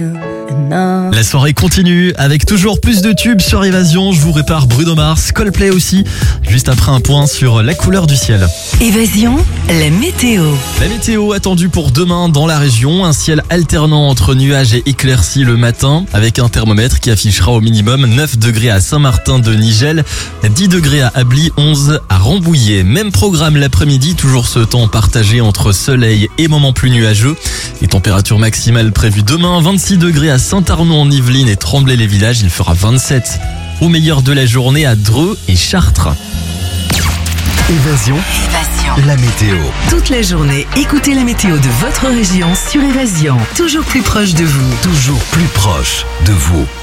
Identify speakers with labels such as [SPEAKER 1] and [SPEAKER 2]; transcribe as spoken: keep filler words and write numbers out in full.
[SPEAKER 1] La soirée continue avec toujours plus de tubes sur Évasion. Je vous répare Bruno Mars, Coldplay aussi. Juste après un point sur la couleur du ciel.
[SPEAKER 2] Évasion, la météo.
[SPEAKER 1] La météo attendue pour demain dans la région. Un ciel alternant entre nuages et éclaircies le matin. Avec un thermomètre qui affichera au minimum neuf degrés à Saint-Martin-de-Nigel, dix degrés à Ably, onze à Rambouillet. Même programme l'après-midi, toujours ce temps partagé entre soleil et moments plus nuageux. Les températures maximales prévues demain, vingt-six degrés à Saint-Arnaud en Yvelines et Tremblay-les-Villages, il fera vingt-sept. Au meilleur de la journée à Dreux et Chartres.
[SPEAKER 3] Évasion,
[SPEAKER 2] Évasion.
[SPEAKER 3] la météo.
[SPEAKER 2] Toute la journée, écoutez la météo de votre région sur Évasion. Toujours plus proche de vous.
[SPEAKER 3] Toujours plus proche de vous.